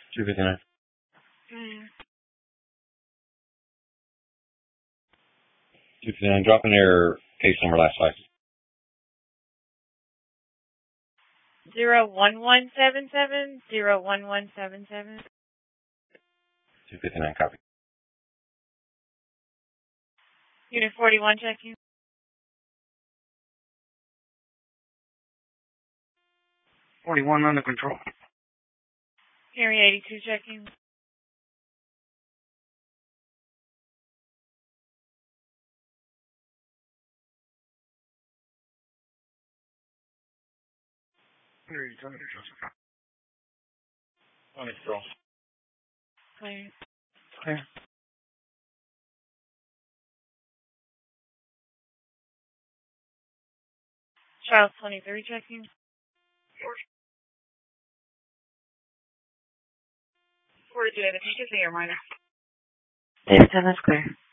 259. Mm. 259, drop in their case number last five. 01177, 01177. 259, copy. Unit 41 checking. 41 under control. Henry 82 checking. Under control. Clear. Clear. Charles 23 checking. 42, the ticket's in your minor. Data 10 is clear.